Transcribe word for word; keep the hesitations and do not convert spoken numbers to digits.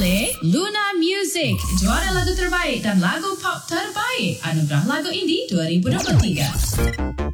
oleh Luna Music, juara lagu terbaik dan lagu pop terbaik Anugerah Lagu Indie dua ribu dua puluh tiga.